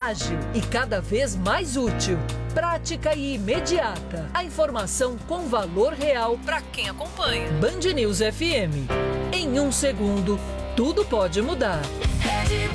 ágil e cada vez mais útil. Prática e imediata. A informação com valor real para quem acompanha. Band News FM. Em 1 segundo, tudo pode mudar.